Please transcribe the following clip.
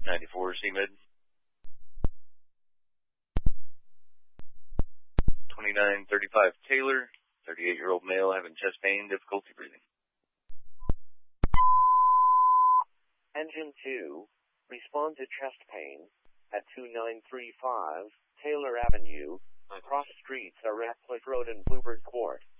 94 CMed. 2935 Taylor, 38-year-old male having chest pain, difficulty breathing. Engine 2, respond to chest pain at 2935 Taylor Avenue, across streets are Ratcliffe Road and Bluebird Court.